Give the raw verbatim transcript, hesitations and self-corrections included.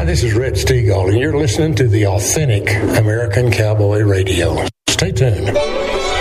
this is Red Steagall, and you're listening to the Authentic American Cowboy Radio. Stay tuned.